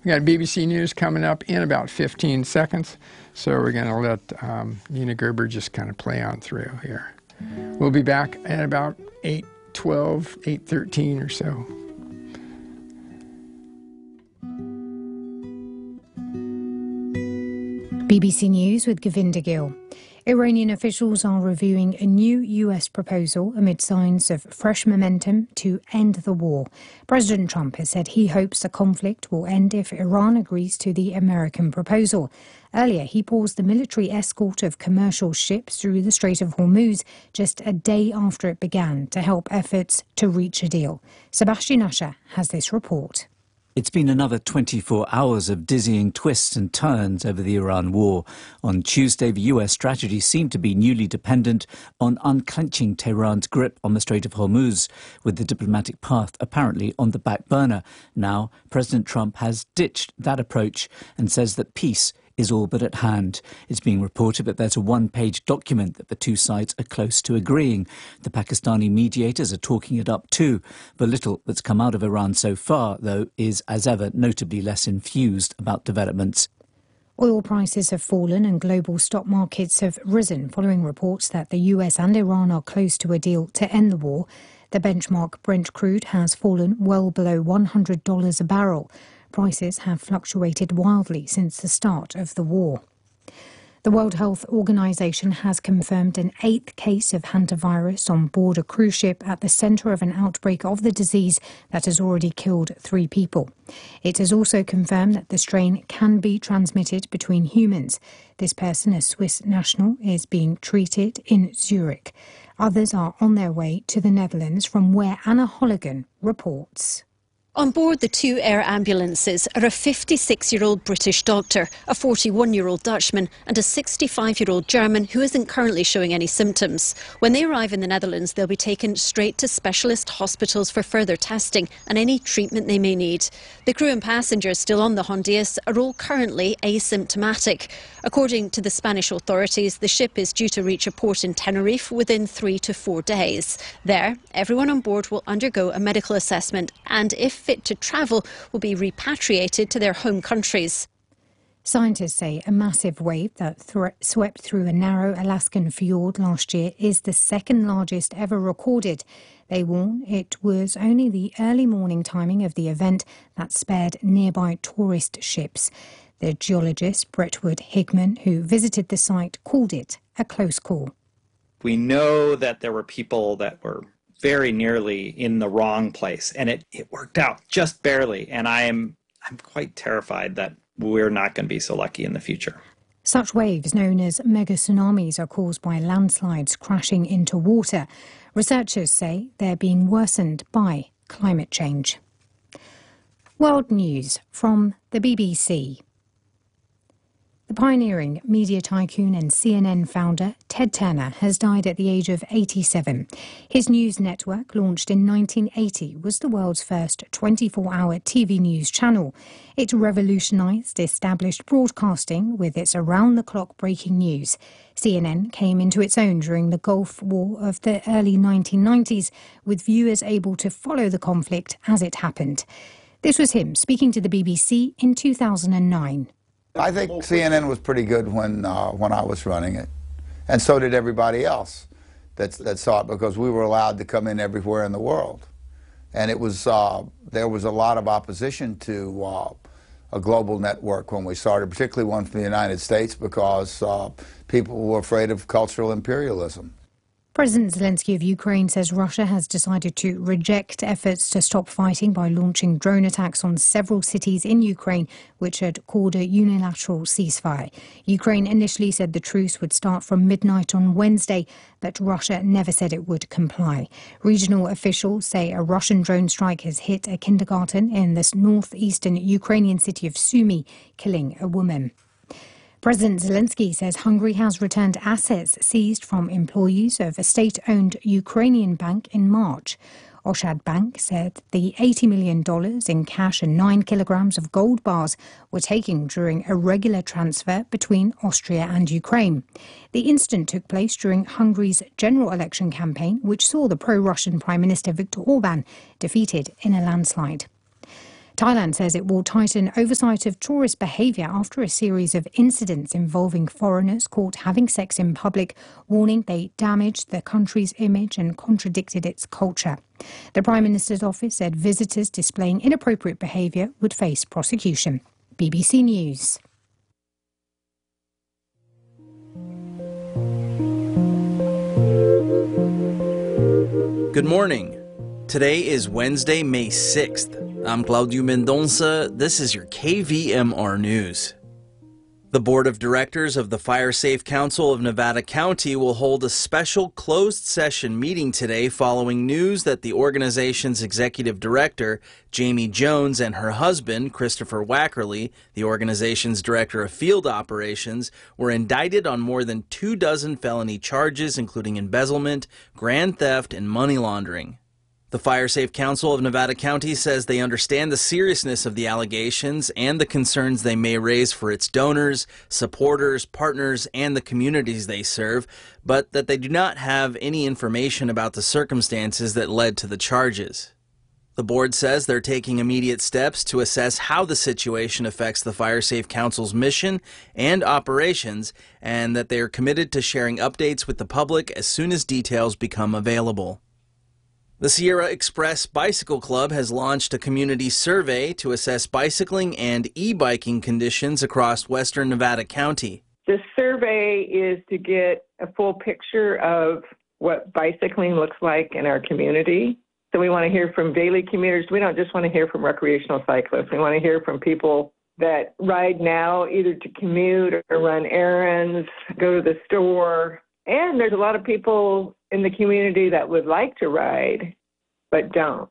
We got BBC News coming up in about 15 seconds, so we're going to let Nina Gerber just kind of play on through here. We'll be back at about 8:12, 8:13 or so. BBC News with Govinda Gill. Iranian officials are reviewing a new US proposal amid signs of fresh momentum to end the war. President Trump has said he hopes the conflict will end if Iran agrees to the American proposal. Earlier, he paused the military escort of commercial ships through the Strait of Hormuz just a day after it began to help efforts to reach a deal. Sebastian Usher has this report. It's been another 24 hours of dizzying twists and turns over the Iran war. On Tuesday, the US strategy seemed to be newly dependent on unclenching Tehran's grip on the Strait of Hormuz, with the diplomatic path apparently on the back burner. Now, President Trump has ditched that approach and says that peace is all but at hand. It's being reported that there's a one-page document that the two sides are close to agreeing. The Pakistani mediators are talking it up too. The little that's come out of Iran so far, though, is as ever notably less enthused about developments. Oil prices have fallen and global stock markets have risen following reports that the US and Iran are close to a deal to end the war. The benchmark Brent crude has fallen well below $100 a barrel. Prices have fluctuated wildly since the start of the war. The World Health Organization has confirmed an 8th case of hantavirus on board a cruise ship at the centre of an outbreak of the disease that has already killed 3 people. It has also confirmed that the strain can be transmitted between humans. This person, a Swiss national, is being treated in Zurich. Others are on their way to the Netherlands, from where Anna Holligan reports. On board the 2 air ambulances are a 56-year-old British doctor, a 41-year-old Dutchman and a 65-year-old German who isn't currently showing any symptoms. When they arrive in the Netherlands, they'll be taken straight to specialist hospitals for further testing and any treatment they may need. The crew and passengers still on the Hondias are all currently asymptomatic. According to the Spanish authorities, the ship is due to reach a port in Tenerife within 3 to 4 days. There, everyone on board will undergo a medical assessment and, if fit to travel, will be repatriated to their home countries. Scientists say a massive wave that swept through a narrow Alaskan fjord last year is the second largest ever recorded. They warn it was only the early morning timing of the event that spared nearby tourist ships. The geologist Brentwood Hickman, who visited the site, called it a close call. We know that there were people that were very nearly in the wrong place, and it worked out just barely. And I'm quite terrified that we're not going to be so lucky in the future. Such waves, known as mega tsunamis, are caused by landslides crashing into water. Researchers say they're being worsened by climate change. World news from the BBC. The pioneering media tycoon and CNN founder Ted Turner has died at the age of 87. His news network, launched in 1980, was the world's first 24-hour TV news channel. It revolutionised established broadcasting with its around-the-clock breaking news. CNN came into its own during the Gulf War of the early 1990s, with viewers able to follow the conflict as it happened. This was him speaking to the BBC in 2009. I think CNN was pretty good when I was running it, and so did everybody else that saw it, because we were allowed to come in everywhere in the world, and it was there was a lot of opposition to a global network when we started, particularly one from the United States, because people were afraid of cultural imperialism. President Zelensky of Ukraine says Russia has decided to reject efforts to stop fighting by launching drone attacks on several cities in Ukraine, which had called a unilateral ceasefire. Ukraine initially said the truce would start from midnight on Wednesday, but Russia never said it would comply. Regional officials say a Russian drone strike has hit a kindergarten in the northeastern Ukrainian city of Sumy, killing a woman. President Zelensky says Hungary has returned assets seized from employees of a state-owned Ukrainian bank in March. Oshad Bank said the $80 million in cash and 9 kilograms of gold bars were taken during a regular transfer between Austria and Ukraine. The incident took place during Hungary's general election campaign, which saw the pro-Russian Prime Minister Viktor Orban defeated in a landslide. Thailand says it will tighten oversight of tourist behaviour after a series of incidents involving foreigners caught having sex in public, warning they damaged the country's image and contradicted its culture. The Prime Minister's office said visitors displaying inappropriate behaviour would face prosecution. BBC News. Good morning. Today is Wednesday, May 6th. I'm Claudio Mendonça. This is your KVMR News. The Board of Directors of the Fire Safe Council of Nevada County will hold a special closed session meeting today following news that the organization's executive director, Jamie Jones, and her husband, Christopher Wackerly, the organization's director of field operations, were indicted on more than 24 felony charges, including embezzlement, grand theft, and money laundering. The Fire Safe Council of Nevada County says they understand the seriousness of the allegations and the concerns they may raise for its donors, supporters, partners, and the communities they serve, but that they do not have any information about the circumstances that led to the charges. The board says they're taking immediate steps to assess how the situation affects the Fire Safe Council's mission and operations, and that they are committed to sharing updates with the public as soon as details become available. The Sierra Express Bicycle Club has launched a community survey to assess bicycling and e-biking conditions across western Nevada County. This survey is to get a full picture of what bicycling looks like in our community. So we want to hear from daily commuters. We don't just want to hear from recreational cyclists. We want to hear from people that ride now either to commute or run errands, go to the store. And there's a lot of people in the community that would like to ride, but don't.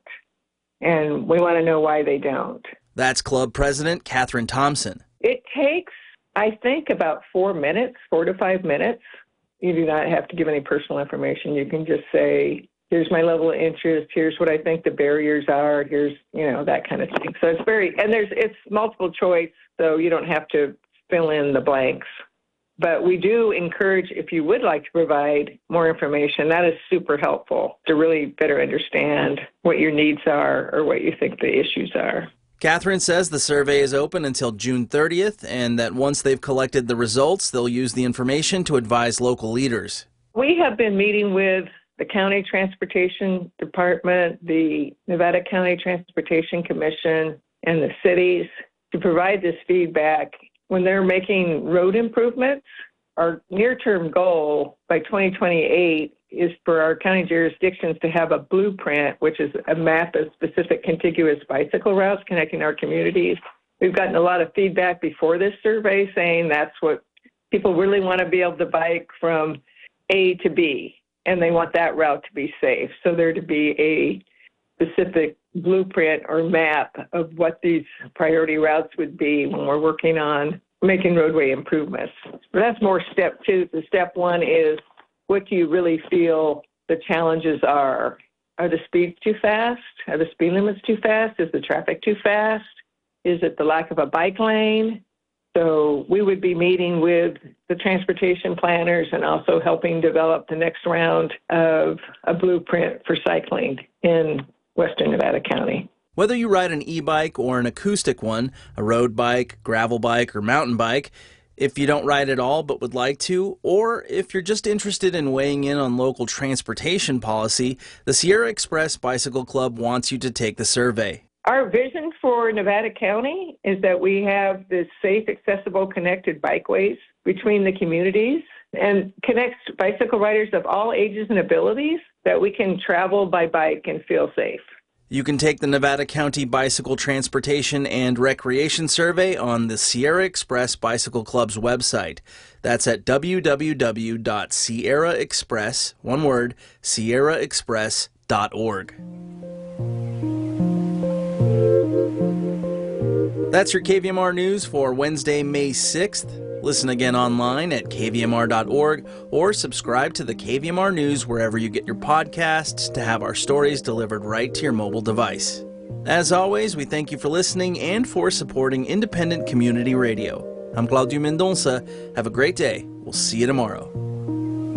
And we want to know why they don't. That's Club President Catherine Thompson. It takes, I think, about 4 to 5 minutes. You do not have to give any personal information. You can just say, here's my level of interest, here's what I think the barriers are, here's, that kind of thing. So it's multiple choice, so you don't have to fill in the blanks. But we do encourage, if you would like to provide more information, that is super helpful to really better understand what your needs are or what you think the issues are. Catherine says the survey is open until June 30th and that once they've collected the results, they'll use the information to advise local leaders. We have been meeting with the County Transportation Department, the Nevada County Transportation Commission, and the cities to provide this feedback. When they're making road improvements, our near-term goal by 2028 is for our county jurisdictions to have a blueprint, which is a map of specific contiguous bicycle routes connecting our communities. We've gotten a lot of feedback before this survey saying that's what people really want to be able to bike from A to B, and they want that route to be safe. So there to be a specific blueprint or map of what these priority routes would be when we're working on making roadway improvements. But that's more step two. The step one is, what do you really feel the challenges are? Are the speeds too fast? Are the speed limits too fast? Is the traffic too fast? Is it the lack of a bike lane? So we would be meeting with the transportation planners and also helping develop the next round of a blueprint for cycling in western Nevada County. Whether you ride an e-bike or an acoustic one, a road bike, gravel bike, or mountain bike, if you don't ride at all but would like to, or if you're just interested in weighing in on local transportation policy, the Sierra Express Bicycle Club wants you to take the survey. Our vision for Nevada County is that we have this safe, accessible, connected bikeways between the communities and connects bicycle riders of all ages and abilities that we can travel by bike and feel safe. You can take the Nevada County Bicycle Transportation and Recreation Survey on the Sierra Express Bicycle Club's website. That's at www.sierraexpress, one word, sierraexpress.org. That's your KVMR News for Wednesday, May 6th. Listen again online at kvmr.org or subscribe to the KVMR News wherever you get your podcasts to have our stories delivered right to your mobile device. As always, we thank you for listening and for supporting independent community radio. I'm Claudio Mendonça. Have a great day. We'll see you tomorrow.